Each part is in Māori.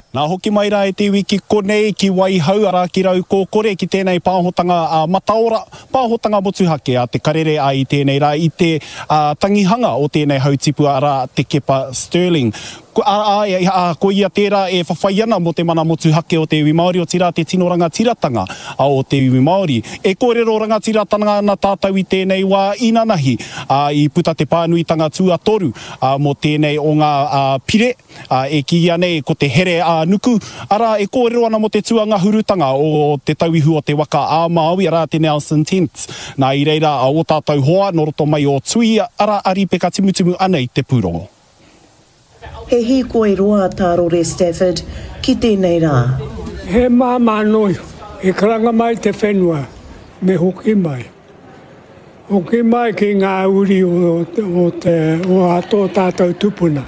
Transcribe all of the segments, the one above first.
Nā hoki mai rā e te wiki konei ki Waihau ara ki rau kōkore ki tēnei pāhotanga mataora, pāhotanga motuhake a te karere a i tēnei rā i te tangihanga o tēnei hautipu ara te kepa Sterling. Ko ia tērā e whawhai ana mo te mana motuhake o te iwi Māori o tira te tino rangatiratanga o te iwi Māori. E kōrero rangatiratanga ana tātou i tēnei wā inanahi i puta te pānuitanga tuatoru mo tēnei o ngā pire e ki ia nei ko te here nuku. Ara e kōrero ana mo te tuanga hurutanga o te tauihu o te waka a Māui ara te Nelson Tents. Nā i reira o tātou hoa no roto mai o tui ara ari peka timutumu ana i te pūrongo. He hi koe roa Tārore Stafford ki tēnei rā. He māma noi, e karanga mai te whenua, me hoki mai. Hoki mai ki ngā uri o ato tātou tupuna.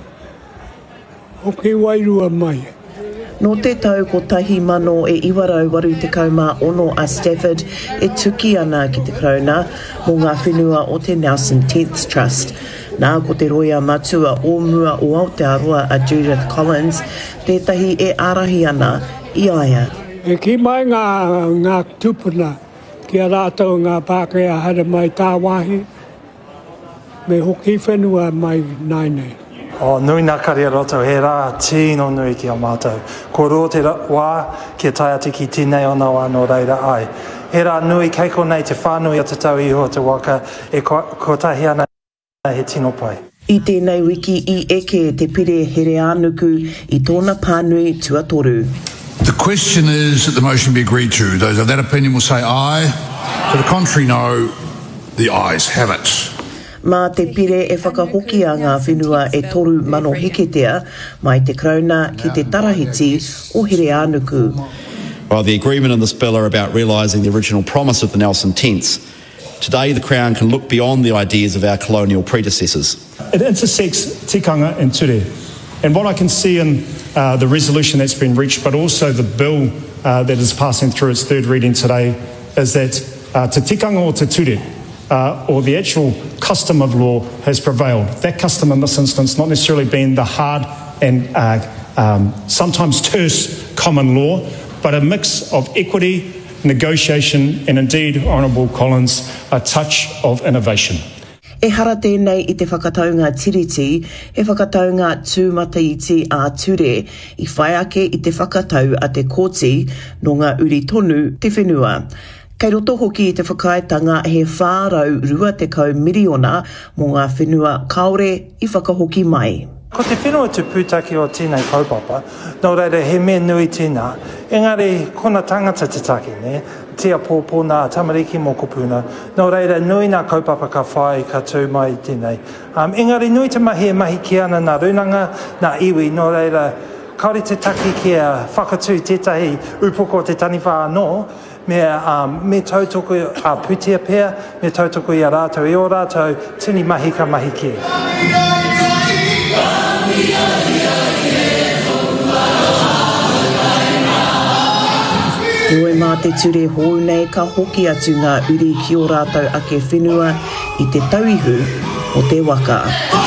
Hoki wairua mai. No te tau ko tahi mano e iwarau waru te kaumā ono a Stafford e tuki ana ki te krauna mo ngā whenua o te Nelson Tenth Trust. Nā ko te roia matua o mua o Aotearoa a Judith Collins, tētahi e arahi ana i aia. E ki mai ngā tupuna, ki a rātou ngā Pākehā hara mai tā wāhi, me hoki whenua mai nainei. Nui nā kare roto, he rā tino nui ki a mātou. Ko ro te wā, ki a tai atu ki tēnei ona wā no reira ai. He rā nui keiko nei te whānui o te tau iho te waka, e ko tahi ana he tino pai. I tēnei wiki I eke te pire here anuku I tōna pānui tuatoru. The question is that the motion be agreed to. Those of that opinion will say aye. To the contrary, no. The ayes have it. Mā te pire e whakahoki a ngā whenua e toru mano heketea mai te krauna ki te tarahiti o here anuku. While the agreement and this bill are about realising the original promise of the Nelson Tents, today the Crown can look beyond the ideas of our colonial predecessors. It intersects tikanga and ture. And what I can see in the resolution that's been reached, but also the bill that is passing through its third reading today, is that te tikanga o te ture, or the actual custom of law has prevailed. That custom in this instance not necessarily being the hard and sometimes terse common law, but a mix of equity, negotiation and indeed, Honourable Collins, a touch of innovation. E hara tēnei I te whakataunga tiriti, he whakataunga tūmataiti a ture I whai ake I te whakatau a te kōti no ngā uri tonu te whenua. Kei roto hoki I te whakaetanga he whārau rua te kau miriona mo ngā whenua kaore I whakahoki mai. Ko te whenua tu pūtaki o tēnei kaupapa, nō reira he mea nui tēnā, engari kona tangata te take, ne? Tia pōpō nā tamariki mō kopuna, nō reira nui nā kaupapa ka whai ka tū mai tēnei. Engari nui te mahi e mahi ki ana nā runanga, nā iwi, nō reira kaore te take ki a whakatū tētahi upoko te taniwha anō, me tautoko a putia pēr, me tautoko I a rātou, I o rātou tini mahi ka mahi ki. Oe mā te ture hou nei ka hoki atu ngā uri ki o rātou ake whenua I te tauihu o te waka.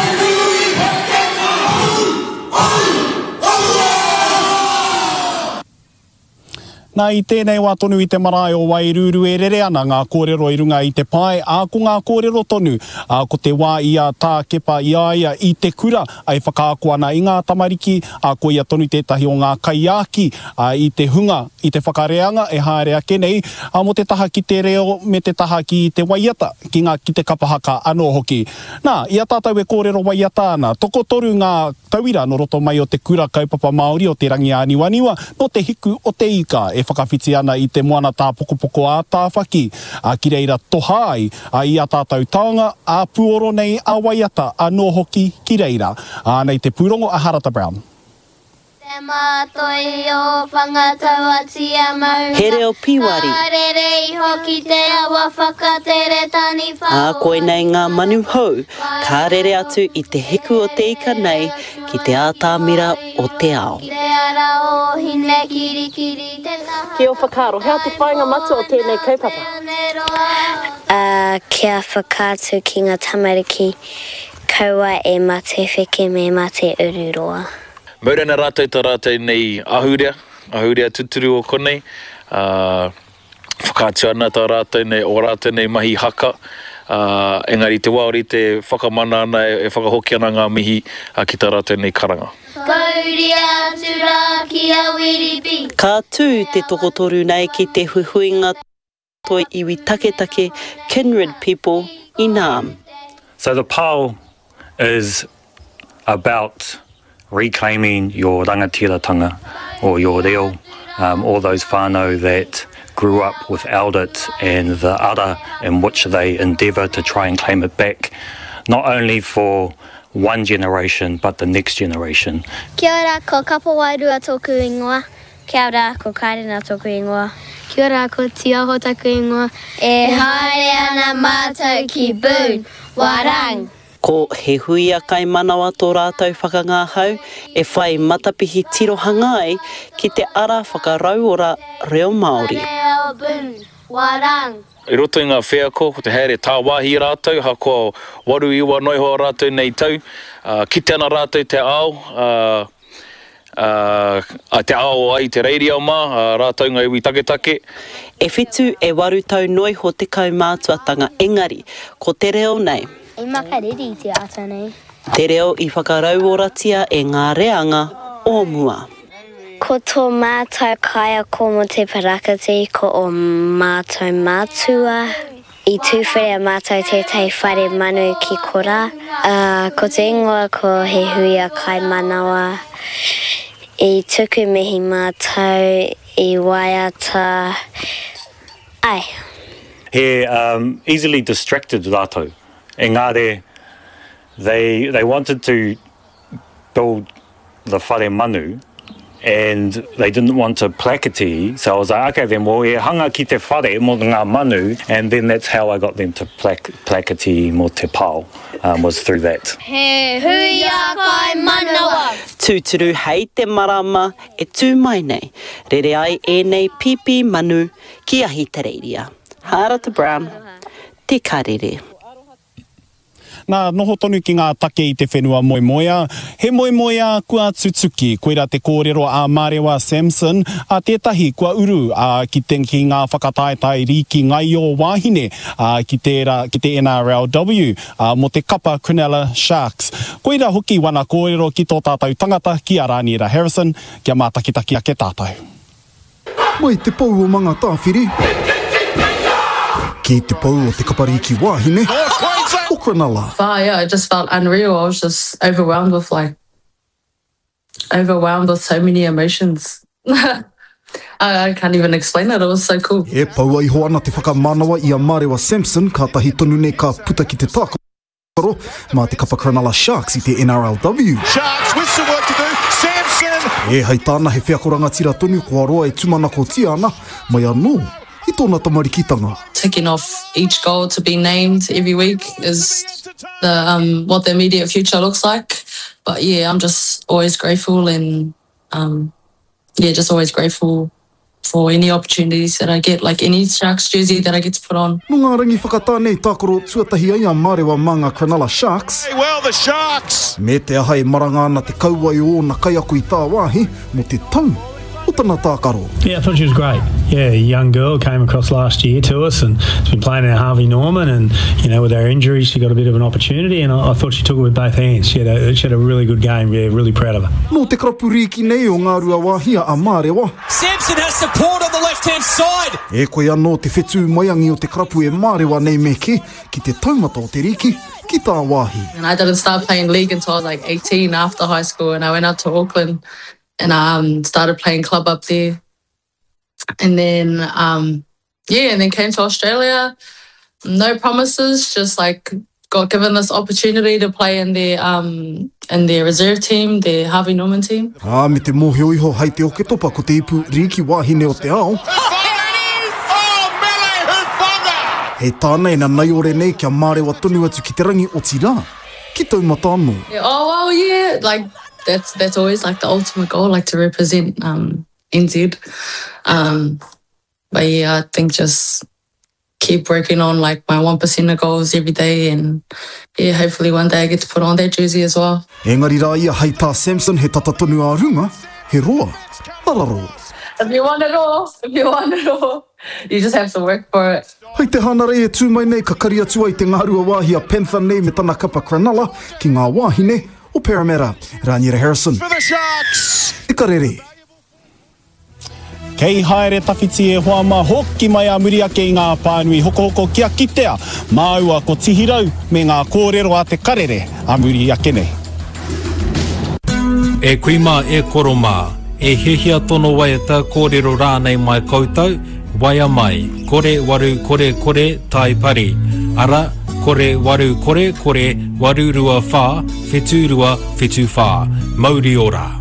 Nā I tēnei wā tonu I te marae o Wairuru e rere ana ngā kōrero I runga I te pai, ko ngā kōrero tonu, ko te wā I a tā kepa I aia I te kura, ai whakaako ana I ngā tamariki, ko ia tonu tētahi o ngā kaiaki, I te hunga, I te whakareanga, e haere ake nei, mo te taha ki te reo, me te taha ki te waiata, ki te kapahaka anō hoki. Nā, ia tātou e kōrero waiata ana, toko toru ngā tauira no roto mai o te kura kaupapa Māori o te rangi aniwaniwa, no te hiku o te ika, e whakawhiti ana I te moana tā pokopoko a tā whaki, ki reira tohai, I a tātou taonga, a puoro nei a waiata, anō hoki ki reira. Nei te pūrongo a Harata Brown. He reo piwari. Koe nei ngā manu hou, ka rere atu I te heku o te ika nei, ki te ātāmira o te ao. Kia whakaro, hea te whainga matu o tēnei kaupapa? Kia whakātu ki ngā tamariki, kaua e mate whike me mate ururoa. Maurana rātou tā rātou nei ahurea tuturu o konei. Whakātua ana tā rātou nei, o rātou nei mahi haka. Engari te wā ori te whakamana ana e whakahoki ana ngā mihi ki tā rātou nei karanga. Kauri atu rā ki a wiripi. Ka tū te tokotoru nei ki te huihuinga toi iwi take Kindred people in Naarm. So the pau is about reclaiming your rangatiratanga or your reo, all those whānau that grew up without it and the ara in which they endeavour to try and claim it back, not only for one generation but the next generation. Kia ora, ko kapa wairua tōku ingoa. Kia ora, ko kairena tōku ingoa. Kia ora, ko tiaho taku ingoa. E haere ana mātou ki Boone, Warang. Ko he hui a kai manawa tō rātou whakangāhau, e whai matapihi tirohanga ai ki te ara whakaraura reo Māori. Reo Boone, Warang. I roto i ngā whea ko te haere tā wāhi rātou, ha ko waru iwa noiho rātou nei tau. Kite ana rātou te ao, te ao ai te radio mā, rātou ngā iwi take. E whitu e waru tau noiho te kaumātuatanga engari, ko te reo nei. I makariri te ata nei. Te reo I whakarauoratia e ngā reanga o mua. Ko tō mātou kaia ko mo te parakati ko o mātou mātua. I tūwhare mātou te tei whare manu ki kora. Ko te ingoa ko he hui a kai manawa. I tuku mihi mātou, I waiata. Ai. He easily distracted rātou. Engare, they wanted to build the whare manu and they didn't want to plakati, so I was like, okay then, well, e hanga ki te whare mo ngā manu, and then that's how I got them to plakati mo te pau, was through that. He hui a kai manawa. Tūturu hei te marama e tū mai nei, rere ai e nei pipi manu ki ahi te reiria. Harata Brown, te karere. Nā noho tonu ki ngā take I te whenua moemoea. He moemoea kua Tsutsuki, koira te kōrero a Marewa Samson, a tētahi kua uru ki ngā whakataetai riki ngai o wāhine ki te NRLW, mo te kapa Cronulla Sharks. Koira hoki wana kōrero ki tō tātou tangata ki a Rānira Harrison, kia mātakitaki ake tātou. Mai te pau o manga tāwhiri. Ki te pau o te kapariki wāhine. O Cronulla. Yeah, it just felt unreal. I was just overwhelmed with so many emotions. I can't even explain it. It was so cool. E pau ai ho ana te whakamanawa I a Marewa Samson, ka tahi tonu nei ka puta ki te tākaro, mā te kapa Cronulla Sharks I te NRLW. Sharks with some work to do. Samson! E hei tāna he whiakoranga tira tonu, kua roa e tumana ko tia ana, mai anō. I tōna tamarikitanga. Ticking off each goal to be named every week is what the immediate future looks like. But yeah, I'm just always grateful and just always grateful for any opportunities that I get, like any Sharks jersey that I get to put on. No ngā rangi whakatānei tākoro tuatahi ai a Marewa manga Cronulla Sharks. Hey, well, the Sharks! Me te aha e maranga ana te kauai o na kai aku I tā wāhi, mo te tau. Yeah, I thought she was great. Yeah, a young girl came across last year to us and she's been playing at Harvey Norman, and with her injuries she got a bit of an opportunity, and I thought she took it with both hands. She had a really good game. Yeah, really proud of her. No te krapuriki nei o ngā rua wāhia a Marewa. Samson has support on the left-hand side. E koe anō te whetū maiangi o te krapu e Marewa nei me ki te taumata o te riki, ki tā wāhi. And I didn't start playing league until I was like 18 after high school, and I went out to Auckland and I started playing club up there. And then, and then came to Australia. No promises, just like got given this opportunity to play in their reserve team, their Harvey Norman team. Me te mōhio iho hai te oke topa ko te ipu riki wāhine o te ao. Hei tāna e na nai ore nei kia Marewa tonu atu ki te rangi o tira. Ki taumata anō. Like that's always like the ultimate goal, like to represent NZ. But yeah, I think just keep working on like my 1% goals every day, and yeah, hopefully one day I get to put on that jersey as well. Engari rā ia haita Samson he tata tonu a runga, he roa, araro. If you want it all, you just have to work for it. Hei te hana rei e tū mai nei ka kari atu ai te ngārua wāhi a Panther nei me tana kapa Cronulla ki ngā wāhine o Parramatta. Rānira Harrison. For the Sharks! Ika rere. Kei haere tawhiti e hoa ma hoki mai a muri ake i ngā pānui hoko kia kitea. Māua ko tihirau me ngā kōrero a te karere a muri ake nei. E kuima e koroma, e hehia tono wai ta kōrero rānei mai koutou, waia mai, kore waru kore tai pari. Ara, kore waru kore waru rua whā, whetu rua whetu whā. Mauri ora.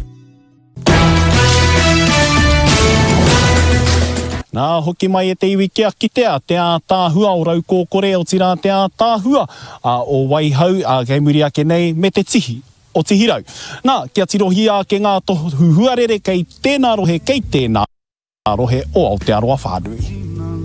Nā hoki mai e te iwi kia kitea, te a tāhua o rau kōkore o tira te a tāhua o waihau a kei muri ake nei me te tihi o tihirau. Nā, kia tirohi a ke ngā tohu huarere kei tēnā rohe kei tēnā rohe o Aotearoa Whānui.